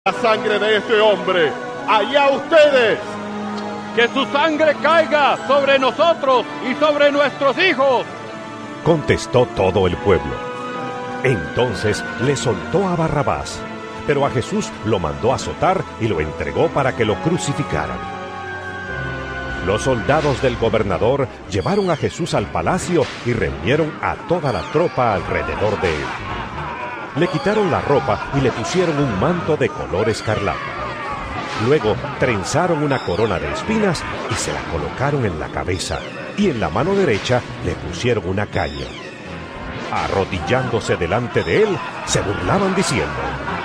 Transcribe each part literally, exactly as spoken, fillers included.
la sangre de este hombre. ¡Allá ustedes! ¡Que su sangre caiga sobre nosotros y sobre nuestros hijos! Contestó todo el pueblo. Entonces le soltó a Barrabás, pero a Jesús lo mandó azotar y lo entregó para que lo crucificaran. Los soldados del gobernador llevaron a Jesús al palacio y reunieron a toda la tropa alrededor de él. Le quitaron la ropa y le pusieron un manto de color escarlata. Luego trenzaron una corona de espinas y se la colocaron en la cabeza, y en la mano derecha le pusieron una caña. Arrodillándose delante de él, se burlaban diciendo: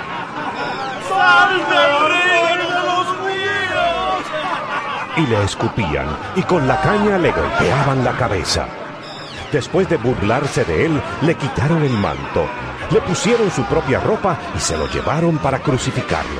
¡Salve el rey de los judíos! Y le escupían, y con la caña le golpeaban la cabeza. Después de burlarse de él, le quitaron el manto, le pusieron su propia ropa y se lo llevaron para crucificarlo.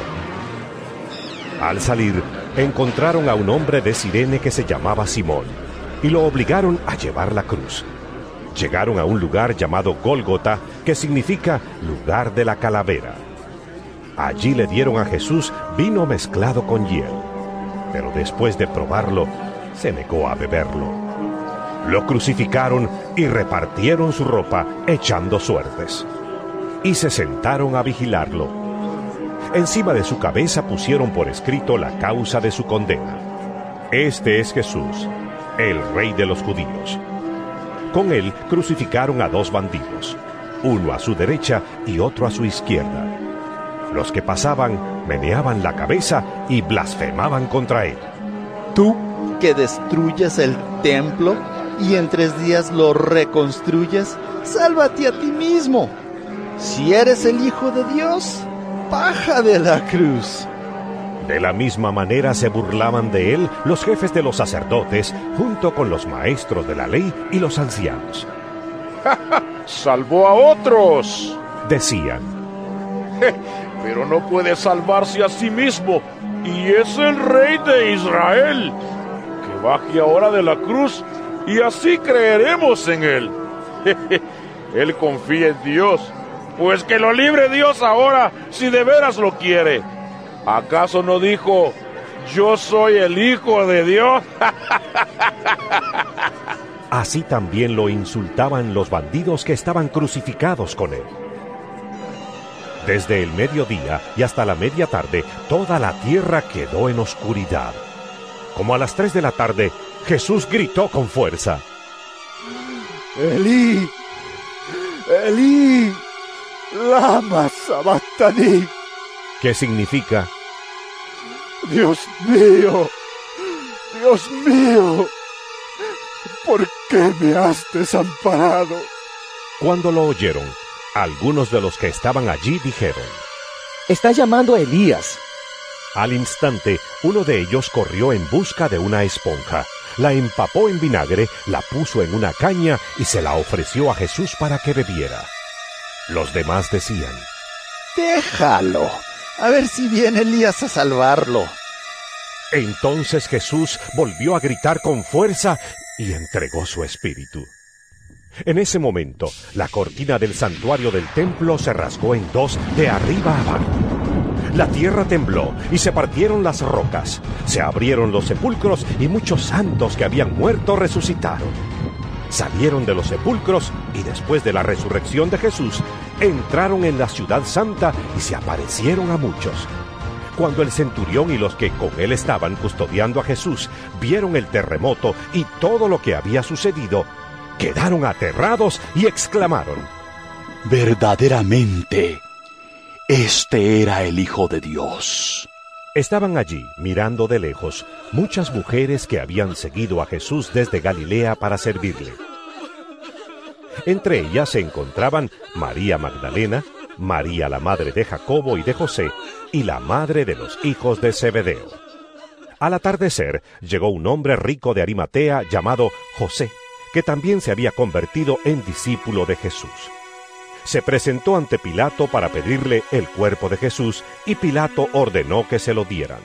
Al salir, encontraron a un hombre de Cirene que se llamaba Simón, y lo obligaron a llevar la cruz. Llegaron a un lugar llamado Gólgota, que significa lugar de la calavera. Allí le dieron a Jesús vino mezclado con hiel, pero después de probarlo, se negó a beberlo. Lo crucificaron y repartieron su ropa, echando suertes. Y se sentaron a vigilarlo. Encima de su cabeza pusieron por escrito la causa de su condena: Este es Jesús, el Rey de los judíos. Con él crucificaron a dos bandidos, uno a su derecha y otro a su izquierda. Los que pasaban meneaban la cabeza y blasfemaban contra él. Tú que destruyes el templo y en tres días lo reconstruyes, sálvate a ti mismo. Si eres el Hijo de Dios, baja de la cruz. De la misma manera se burlaban de él los jefes de los sacerdotes, junto con los maestros de la ley y los ancianos. ¡Salvó a otros!, decían. Pero no puede salvarse a sí mismo, y es el Rey de Israel. Que baje ahora de la cruz, y así creeremos en él. Él confía en Dios, pues que lo libre Dios ahora, si de veras lo quiere. ¿Acaso no dijo: yo soy el Hijo de Dios? Así también lo insultaban los bandidos que estaban crucificados con él. Desde el mediodía y hasta la media tarde, toda la tierra quedó en oscuridad. Como a las tres de la tarde, Jesús gritó con fuerza: Elí, Elí, lama sabactani. ¿Qué significa? Dios mío, Dios mío, ¿por qué me has desamparado? Cuando lo oyeron, algunos de los que estaban allí dijeron: Está llamando a Elías. Al instante, uno de ellos corrió en busca de una esponja, la empapó en vinagre, la puso en una caña y se la ofreció a Jesús para que bebiera. Los demás decían: Déjalo, a ver si viene Elías a salvarlo. Entonces Jesús volvió a gritar con fuerza y entregó su espíritu. En ese momento, la cortina del santuario del templo se rasgó en dos de arriba a abajo. La tierra tembló y se partieron las rocas. Se abrieron los sepulcros y muchos santos que habían muerto resucitaron. Salieron de los sepulcros y después de la resurrección de Jesús, entraron en la ciudad santa y se aparecieron a muchos. Cuando el centurión y los que con él estaban custodiando a Jesús vieron el terremoto y todo lo que había sucedido, quedaron aterrados y exclamaron: Verdaderamente, este era el Hijo de Dios. Estaban allí, mirando de lejos, muchas mujeres que habían seguido a Jesús desde Galilea para servirle. Entre ellas se encontraban María Magdalena, María la madre de Jacobo y de José, y la madre de los hijos de Zebedeo. Al atardecer, llegó un hombre rico de Arimatea llamado José, que también se había convertido en discípulo de Jesús. Se presentó ante Pilato para pedirle el cuerpo de Jesús, y Pilato ordenó que se lo dieran.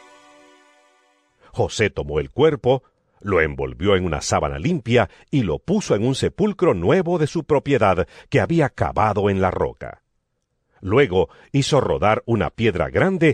José tomó el cuerpo, lo envolvió en una sábana limpia y lo puso en un sepulcro nuevo de su propiedad que había cavado en la roca. Luego hizo rodar una piedra grande